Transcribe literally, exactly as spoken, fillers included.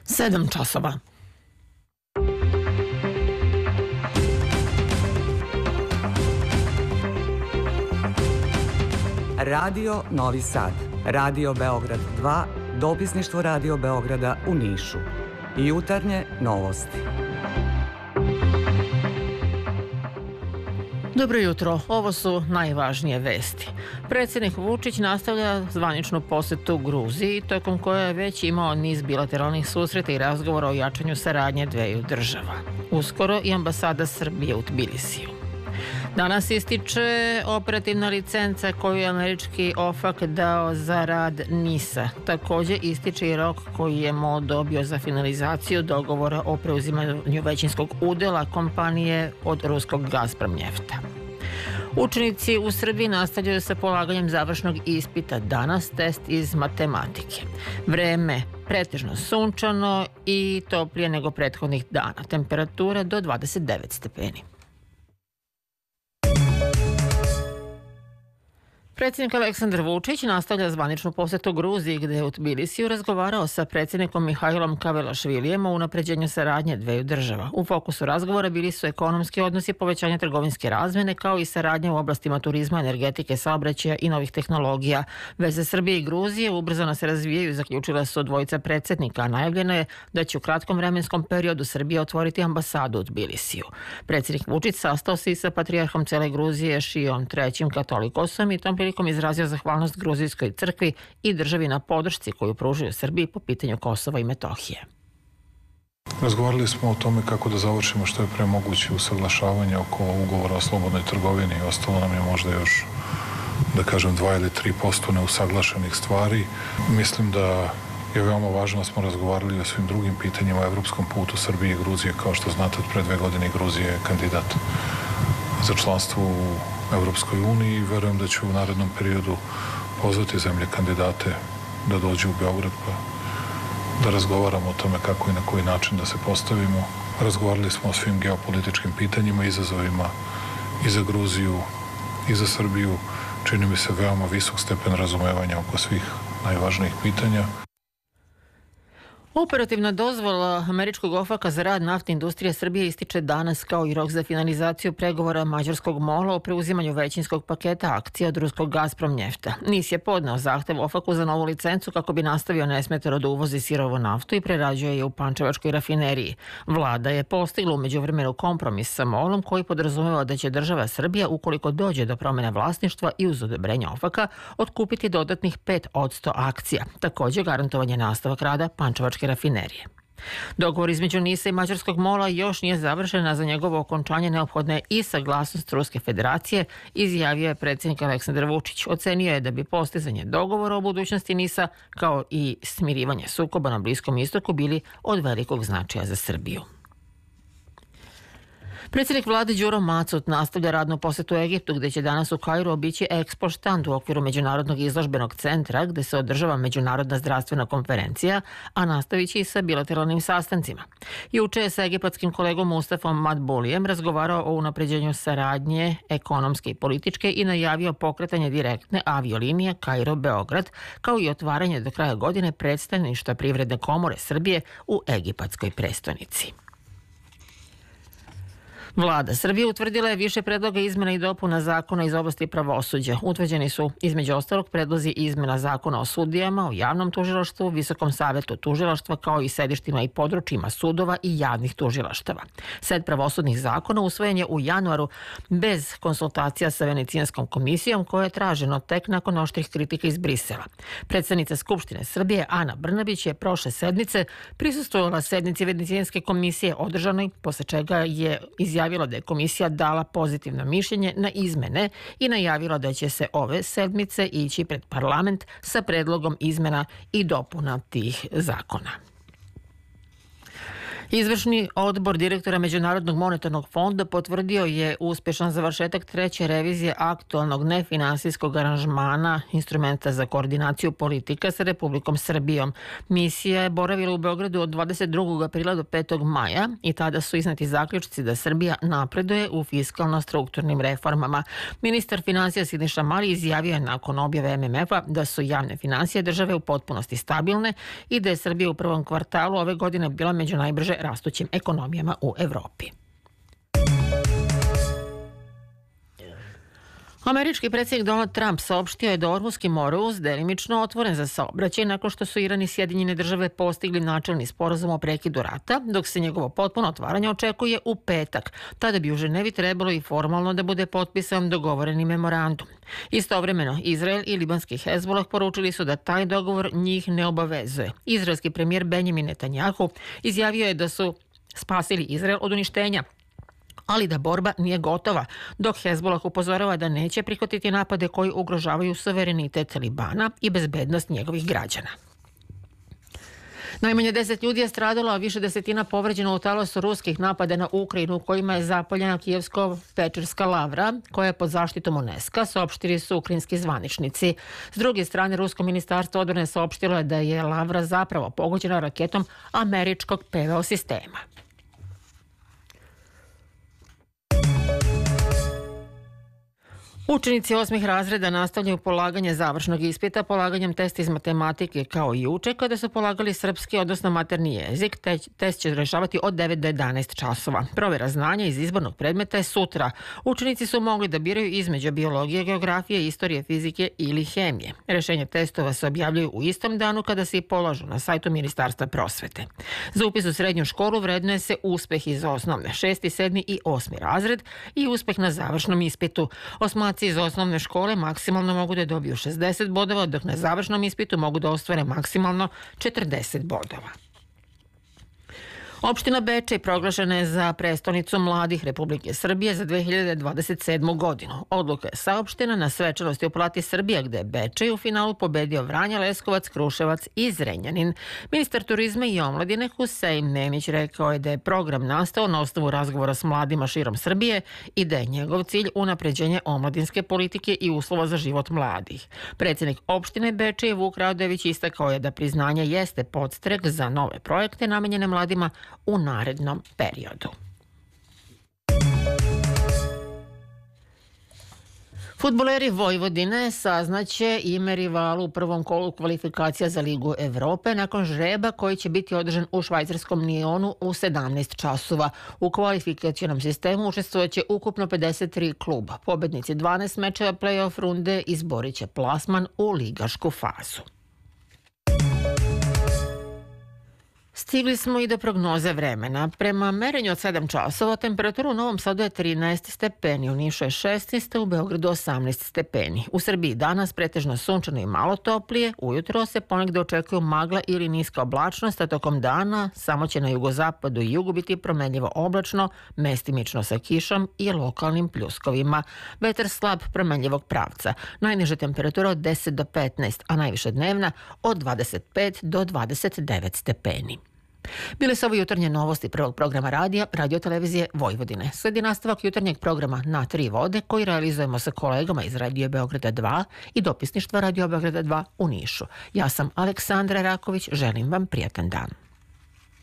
Sedam časova. Radio Novi Sad, Radio Beograd dva, dopisništvo Radio Beograda u Nišu. Jutarnje novosti. Dobro jutro, ovo su najvažnije vesti. Predsjednik Vučić nastavlja zvaničnu posetu Gruziji, tokom koje je već imao niz bilateralnih susreta i razgovora o jačanju saradnje dveju država. Uskoro i ambasada Srbije u Tbilisiju. Danas ističe operativna licenca koju je američki OFAC dao za rad NIS-a. Također ističe i rok koji je MOL dobio za finalizaciju dogovora o preuzimanju većinskog udjela kompanije od ruskog Gazpromnjefta. Učenici u Srbiji nastavljaju sa polaganjem završnog ispita. Danas test iz matematike. Vreme pretežno sunčano i toplije nego prethodnih dana. Temperatura do dvadeset devet stepeni. Predsjednik Aleksandar Vučić nastavlja zvaničnu posetu Gruziji, gdje je u Tbilisiju razgovarao sa predsjednikom Mihajlom Kavelašvilijem o unapređenju saradnje dveju država. U fokusu razgovora bili su ekonomski odnosi, povećanje trgovinske razmjene, kao i saradnja u oblastima turizma, energetike, saobraćaja i novih tehnologija. Veze Srbije i Gruzije ubrzano se razvijaju, zaključila su dvojica predsjednika, a najavljeno je da će u kratkom vremenskom periodu Srbija otvoriti ambasadu u Tbilisiju. Predsjednik Vučić sastao se i sa patrijarhom cele Gruzije Šijom trećim katolikosom i tom prilikom izrazio zahvalnost Gruzijskoj crkvi i državi na podršci koju pružuju Srbiji po pitanju Kosova i Metohije. Razgovarali smo o tome kako da završimo što je pre moguće usaglašavanje oko ugovora o slobodnoj trgovini. Ostalo nam je možda još, da kažem, dva ili tri posto neusaglašenih stvari. Mislim da je veoma važno da smo razgovarali o svim drugim pitanjima o evropskom putu Srbije i Gruzije. Kao što znate, od pre dve godine Gruzija je kandidat za članstvo u Evropskoj uniji i verujem da ću u narednom periodu pozvati zemlje kandidate da dođu u Beograd pa da razgovaramo o tome kako i na koji način da se postavimo. Razgovarali smo o svim geopolitičkim pitanjima, izazovima i za Gruziju i za Srbiju. Čini mi se veoma visok stepen razumevanja oko svih najvažnijih pitanja. Operativna dozvola američkog OFAC-a za rad naftne industrije Srbije ističe danas, kao i rok za finalizaciju pregovora mađarskog MOL-a o preuzimanju većinskog paketa akcija od ruskog Gazpromnjefta. NIS je podneo zahtev OFAC-u za novu licencu kako bi nastavio nesmetano da uvozi sirovu naftu i prerađuje je u pančevačkoj rafineriji. Vlada je postigla u međuvremenu kompromis sa MOL-om koji podrazumeva da će država Srbija, ukoliko dođe do promjene vlasništva i uz odobrenje OFAC-a, otkupiti dodatnih pet posto akcija. Također garantovanje nastavak rada pančevačke rafinerije. Dogovor između NIS-a i mađarskog MOL-a još nije završen, a za njegovo okončanje neophodna je i saglasnost Ruske federacije, izjavio je predsjednik Aleksandar Vučić. Ocenio je da bi postizanje dogovora o budućnosti NIS-a kao i smirivanje sukoba na Bliskom istoku bili od velikog značaja za Srbiju. Predsjednik vlade Đuro Macut nastavlja radnu posetu Egiptu, gdje će danas u Kairu obići Expo štand u okviru Međunarodnog izložbenog centra, gdje se održava međunarodna zdravstvena konferencija, a nastavit će i sa bilateralnim sastancima. Juče je sa egipatskim kolegom Mustafom Madbulijem razgovarao o unapređenju saradnje ekonomske i političke i najavio pokretanje direktne aviolinije Kairo-Beograd, kao i otvaranje do kraja godine predstavništva Privredne komore Srbije u egipatskoj prestonici. Vlada Srbije utvrdila je više predloga izmena i dopuna zakona iz oblasti pravosuđa. Utvrđeni su, između ostalog, predlozi izmena zakona o sudijama, o javnom tužilaštvu, Visokom savetu tužilaštva, kao i sedištima i područjima sudova i javnih tužilaštava. Set pravosudnih zakona usvojen je u januaru bez konsultacija sa Venecijanskom komisijom, koja je traženo tek nakon oštrih kritika iz Brisela. Predsednica Skupštine Srbije Ana Brnabić je prošle sedmice prisustvovala sednici Venecijanske komisije održanoj, posle čega je izjavila Izjavila da je komisija dala pozitivno mišljenje na izmene i najavila da će se ove sedmice ići pred parlament sa predlogom izmena i dopuna tih zakona. Izvršni odbor direktora Međunarodnog monetarnog fonda potvrdio je uspješan završetak treće revizije aktualnog nefinansijskog aranžmana instrumenta za koordinaciju politika sa Republikom Srbijom. Misija je boravila u Beogradu od dvadeset drugog aprila do petog maja i tada su izneti zaključci da Srbija napreduje u fiskalno-strukturnim reformama. Ministar finansija Siniša Mali izjavio je nakon objave M M F-a da su javne financije države u potpunosti stabilne i da je Srbija u prvom kvartalu ove godine bila među najbrže rastućim ekonomijama u Evropi. Američki predsjednik Donald Trump saopštio je da Ormuski moruz delimično otvoren za saobraćaj nakon što su Iran i Sjedinjene države postigli načelni sporazum o prekidu rata, dok se njegovo potpuno otvaranje očekuje u petak. Tada bi u Ženevi trebalo i formalno da bude potpisan dogovoreni memorandum. Istovremeno, Izrael i libanski Hezbollah poručili su da taj dogovor njih ne obavezuje. Izraelski premijer Benjamin Netanjahu izjavio je da su spasili Izrael od uništenja, ali da borba nije gotova, dok Hezbollah upozorava da neće prihvatiti napade koji ugrožavaju suverenitet Libana i bezbednost njegovih građana. Najmanje deset ljudi je stradalo, a više desetina povređeno u talasu ruskih napada na Ukrajinu, kojima je zapaljena Kijevsko-Pečerska lavra, koja je pod zaštitom UNESCO, saopštili su ukrajinski zvaničnici. S druge strane, Rusko ministarstvo odbrane saopštilo je da je lavra zapravo pogođena raketom američkog P V O sistema. Učenici osmih razreda nastavljaju polaganje završnog ispita polaganjem testa iz matematike kao i juče kada su polagali srpski, odnosno maternji jezik. Test će rešavati od devet do jedanaest časova. Provjera znanja iz izbornog predmeta je sutra. Učenici su mogli da biraju između biologije, geografije, istorije, fizike ili hemije. Rešenje testova se objavljuju u istom danu kada se i polažu na sajtu Ministarstva prosvete. Za upis u srednju školu vrednuje se uspeh iz osnovne, šesti, sedmi i osmi razred i uspeh na završnom ispitu. Osmaci iz osnovne škole maksimalno mogu da dobiju šezdeset bodova, dok na završnom ispitu mogu da ostvare maksimalno četrdeset bodova. Opština Bečej proglašena je za prestonicu mladih Republike Srbije za dve hiljade dvadeset sedmu. godinu. Odluka je saopštena na svečanosti u Palati Srbija, gde je Bečej u finalu pobedio Vranje, Leskovac, Kruševac i Zrenjanin. Ministar turizma i omladine Husein Nemić rekao je da je program nastao na osnovu razgovora s mladima širom Srbije i da je njegov cilj unapređenje omladinske politike i uslova za život mladih. Predsjednik opštine Bečej Vuk Radojević istakao je da priznanje jeste podstrek za nove projekte namenjene mladima u narednom periodu. Fudbaleri Vojvodine saznaće ime rivalu u prvom kolu kvalifikacija za Ligu Evrope nakon žreba koji će biti održan u švajcarskom Nionu u sedamnaest časova. U kvalifikacionom sistemu učestvojeće ukupno pedeset tri kluba. Pobednici dvanaest mečeva play-off runde izborit će plasman u ligašku fazu. Stigli smo i do prognoze vremena. Prema merenju od sedam časova temperatura u Novom Sadu je trinaest stepeni, u Nišu je šesnaest, u Beogradu osamnaest stepeni. U Srbiji danas pretežno sunčano i malo toplije, ujutro se ponegde očekuju magla ili niska oblačnost, a tokom dana samo će na jugozapadu i jugu biti promenljivo oblačno, mestimično sa kišom i lokalnim pljuskovima. Vetar slab promenljivog pravca. Najniža temperatura od deset do petnaest, a najviša dnevna od dvadeset pet do dvadeset devet stepeni. Bile su ovo jutarnje novosti prvog programa radija, radiotelevizije Vojvodine. Sledi nastavak jutarnjeg programa Na tri vode koji realizujemo sa kolegama iz Radio Beograda dva i dopisništva Radio Beograda dva u Nišu. Ja sam Aleksandra Raković, želim vam prijatan dan.